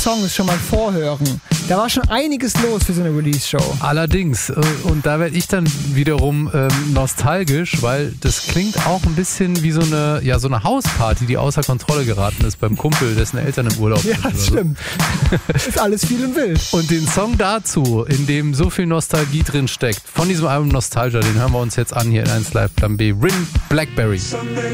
Songs schon mal vorhören. Da war schon einiges los für so eine Release-Show. Allerdings, und da werde ich dann wiederum nostalgisch, weil das klingt auch ein bisschen wie so eine Hausparty, die außer Kontrolle geraten ist beim Kumpel, dessen Eltern im Urlaub sind. Ja, stimmt. Ist alles viel und wild. Und den Song dazu, in dem so viel Nostalgie drin steckt, von diesem Album Nostalgia, den hören wir uns jetzt an hier in 1 Live Plan B, Rin Blackberry.